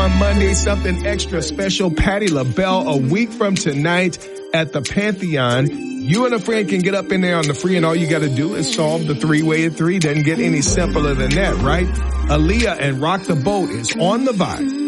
on Monday, something extra special. Patti LaBelle, a week from tonight at the Pantheon. You and a friend can get up in there on the free, and all you got to do is solve the three-way at 3. Doesn't get any simpler than that, right? Aaliyah and Rock the Boat is on the Vibe.